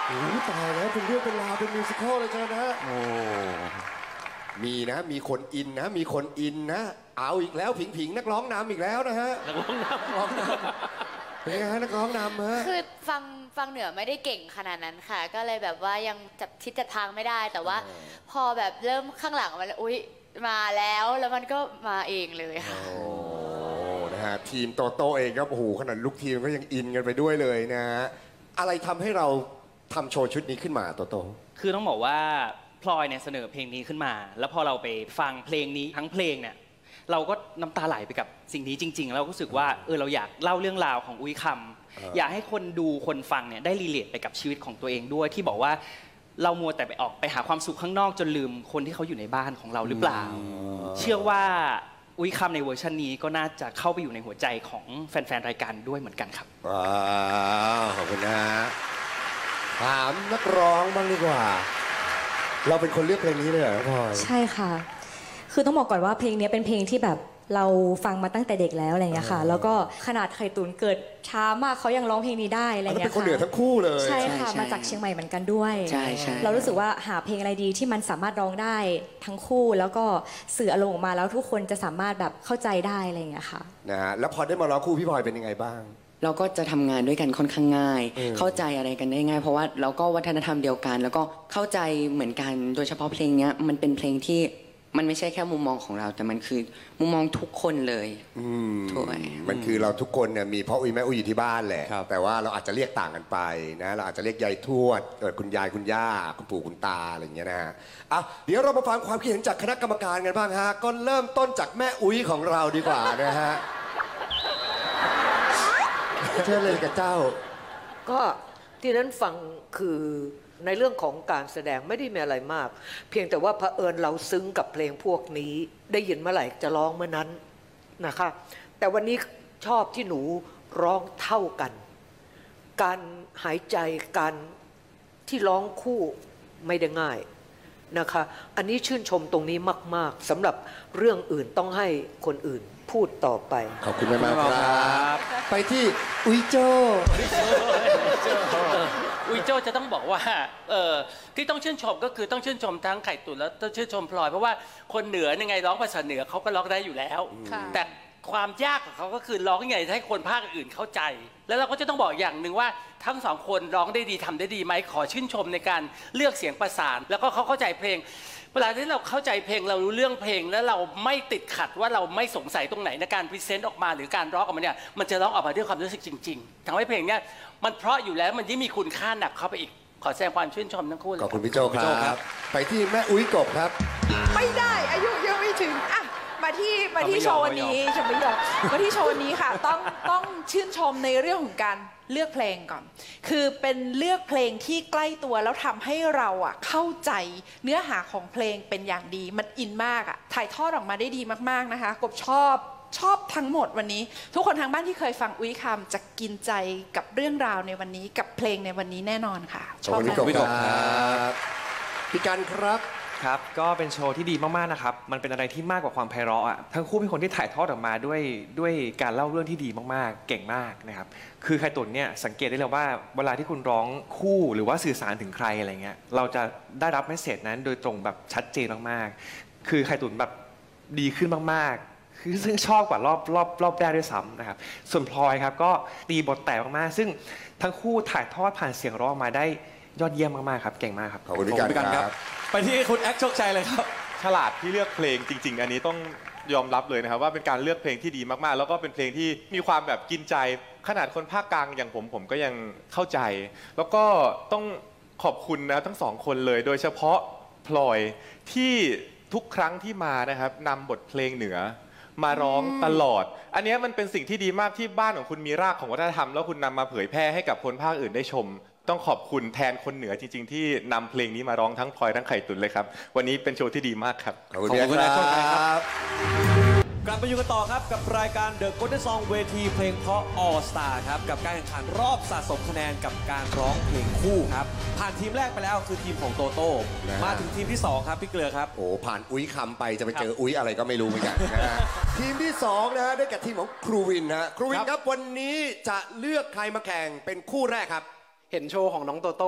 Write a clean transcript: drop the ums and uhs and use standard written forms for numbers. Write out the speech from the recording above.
โอ้ตายแล้วเป็นเรื่องเป็นราวเป็นมิวสิควลเลยจ้ะนะฮะโอ้มีนะมีคนอินนะมีคนอินนะเอาอีกแล้วผิงนักร้องนำอีกแล้วนะฮะนักร้องนำเป็นไงฮะนักร้องนำฮะคือฟังเหนือไม่ได้เก่งขนาดนั้นค่ะก็เลยแบบว่ายังจับทิศจับทางไม่ได้แต่ว่าพอแบบเริ่มข้างหลังมันอุ๊ยมาแล้วมันก็มาเองเลยค่ะโอ้นะฮะทีมโตโต้เองก็โอ้โหขนาดลูกทีมก็ยังอินกันไปด้วยเลยนะฮะอะไรทำให้เราทำโชว์ชุดนี้ขึ้นมาโตโต้คือต้องบอกว่าพลอยเนี่ยเสนอเพลงนี้ขึ้นมาแล้วพอเราไปฟังเพลงนี้ทั้งเพลงเนี่ยเราก็น้ำตาไหลไปกับสิ่งนี้จริงๆแล้วก็รู้สึกว่าเราอยากเล่าเรื่องราวของอุ้ยคำอยากให้คนดูคนฟังเนี่ยได้รีเลทไปกับชีวิตของตัวเองด้วยที่บอกว่าเรามัวแต่ไปออกไปหาความสุขข้างนอกจนลืมคนที่เขาอยู่ในบ้านของเราหรือเปล่าเชื่อว่าอุ้ยคำในเวอร์ชันนี้ก็น่าจะเข้าไปอยู่ในหัวใจของแฟนๆรายการด้วยเหมือนกันครับว้าวขอบคุณนะถามนักร้องบ้างดีกว่าเราเป็นคนเลือกเพลงนี้เลยเหรอพลอยใช่ค่ะคือต้องบอกก่อนว่าเพลงนี้เป็นเพลงที่แบบเราฟังมาตั้งแต่เด็กแล้วอะไรอย่างเงี้ยค่ะแล้วก็ขนาดไข่ตุ๋นเกิดช้ามากเขายังร้องเพลงนี้ได้อะไรเงี้ยค่ะเป็นคนเหนือทั้งคู่เลยใช่ค่ะมาจากเชียงใหม่เหมือนกันด้วยใช่เรารู้สึกว่าหาเพลงอะไรดีที่มันสามารถร้องได้ทั้งคู่แล้วก็สื่ออารมณ์ออกมาแล้วทุกคนจะสามารถแบบเข้าใจได้อะไรอย่างเงี้ยค่ะนะฮะแล้วพอได้มาร้องคู่พี่พลอยเป็นยังไงบ้างเราก็จะทำงานด้วยกันค่อนข้างง่ายเข้าใจอะไรกันได้ง่ายเพราะว่าเราก็วัฒนธรรมเดียวกันแล้วก็เข้าใจเหมือนกันโดยเฉพาะเพลงนี้มันเป็นเพลงที่มันไม่ใช่แค่มุมมองของเราแต่มันคือมุมมองทุกคนเลยถูกมันคือเราทุกคนเนี่ยมีพ่ออุ้ยแม่อุ้ยอยู่ที่บ้านแหละแต่ว่าเราอาจจะเรียกต่างกันไปนะเราอาจจะเรียกยายทวดคุณยายคุณย่าคุณปู่คุณตาอะไรอย่างเงี้ยนะฮะเดี๋ยวเรามาฟังความคิดเห็นจากคณะกรรมการกันบ้างฮะก็เริ่มต้นจากแม่อุ้ยของเราดีกว่านะฮะเชิญเลยกับเจ้าก็ที่นั้นฟังคือในเรื่องของการแสดงไม่ได้มีอะไรมากเพียงแต่ว่าเผอิญเราซึ้งกับเพลงพวกนี้ได้ยินเมื่อไหร่จะร้องเมื่อนั้นนะคะแต่วันนี้ชอบที่หนูร้องเท่ากันการหายใจการที่ร้องคู่ไม่ได้ง่ายนะคะอันนี้ชื่นชมตรงนี้มากๆสำหรับเรื่องอื่นต้องให้คนอื่นพูดต่อไปขอบคุณมากครับไปที่อุ้ยโจอุ้ยโจจะต้องบอกว่าที่ต้องชื่นชมก็คือต้องชื่นชมทั้งไข่ตุ๋นแล้วต้องชื่นชมพลอยเพราะว่าคนเหนือยังไงร้องภาษาเหนือเขาก็ร้องได้อยู่แล้วแต่ความยากของเขาก็คือร้องยังไงให้คนภาคอื่นเข้าใจแล้วเราก็จะต้องบอกอย่างหนึ่งว่าทั้งสองคนร้องได้ดีทำได้ดีไหมขอชื่นชมในการเลือกเสียงประสานแล้วก็เขาเข้าใจเพลงเวลาที่เราเข้าใจเพลงเรารู้เรื่องเพลงแล้วเราไม่ติดขัดว่าเราไม่สงสัยตรงไหนในการพรีเซนต์ออกมาหรือการร้องออกมาเนี่ยมันจะร้องออกมาด้วยความรู้สึกจริงๆทำให้เพลงเนี่ยมันเพราะอยู่แล้วมันยิ่งมีคุณค่าหนักเข้าไปอีกขอแสดงความชื่นชมทั้งคู่เลยขอบคุณพี่โจครับไปที่แม่อุ้ยกบครับไม่ได้อายุยังไม่ถึงมาที่โชว์นี้ฉันไม่ยอมมาที่โชว์นี้ค่ะต้องชื่นชมในเรื่องของการเลือกเพลงก่อนคือเป็นเลือกเพลงที่ใกล้ตัวแล้วทำให้เราเข้าใจเนื้อหาของเพลงเป็นอย่างดีมันอินมากถ่ายทอดออกมาได้ดีมากๆนะคะกบชอบทั้งหมดวันนี้ทุกคนทางบ้านที่เคยฟังอุ้ยคำจะกินใจกับเรื่องราวในวันนี้กับเพลงในวันนี้แน่นอนค่ะชอบพี่กบครับพี่กันครับครับก็เป็นโชว์ที่ดีมากๆนะครับมันเป็นอะไรที่มากกว่าความไพเราะทั้งคู่เป็นคนที่ถ่ายทอดออกมาด้วยการเล่าเรื่องที่ดีมากๆเก่งมากนะครับคือไข่ตุ๋นเนี่ยสังเกตได้เลยว่าเวลาที่คุณร้องคู่หรือว่าสื่อสารถึงใครอะไรเงี้ยเราจะได้รับเมสเสจนั้นโดยตรงแบบชัดเจนมากๆคือไข่ตุ๋นแบบดีขึ้นมากๆคือซึ่งชอบกว่ารอบแรกด้วยซ้ำนะครับส่วนพลอยครับก็ตีบทแตกมากๆซึ่งทั้งคู่ถ่ายทอดผ่านเสียงร้องมาได้ยอดเยี่ยมมากๆครับเก่งมากครับขอบคุณพี่กันครับไปที่คุณแอคโชคชัยเลยครับฉลาดที่เลือกเพลงจริงๆอันนี้ต้องยอมรับเลยนะครับว่าเป็นการเลือกเพลงที่ดีมากๆแล้วก็เป็นเพลงที่มีความแบบกินใจขนาดคนภาคกลางอย่างผมก็ยังเข้าใจแล้วก็ต้องขอบคุณนะทั้งสองคนเลยโดยเฉพาะพลอยที่ทุกครั้งที่มานะครับนำบทเพลงเหนือมาร้องตลอดอันนี้มันเป็นสิ่งที่ดีมากที่บ้านของคุณมีรากของวัฒนธรรมแล้วคุณนำมาเผยแพร่ให้กับคนภาคอื่นได้ชมต้องขอบคุณแทนคนเหนือจริงๆที่นำเพลงนี้มาร้องทั้งพลอยทั้งไข่ตุ๋นเลยครับวันนี้เป็นโชว์ที่ดีมากครับขอบคุณครับกลับมาอยู่กันต่อครับกับรายการ The Golden Song เวทีเพลงเพราะ All Star ครับกับการแข่งขันรอบสะสมคะแนนกับการร้องเพลงคู่ครับผ่านทีมแรกไปแล้วคือทีมของโตโต้มาถึงทีมที่2ครับพี่เกลือครับโอ้ผ่านอุ้ยคำไปจะไปเจออุ้ยอะไรก็ไม่รู้เหมือนกันนะฮะทีมที่2นะฮะได้แก่ทีมของครูวินฮะครูวินครับวันนี้จะเลือกใครมาแข่งเป็นคู่แรกครับเห็นโชว์ของน้องโตโต้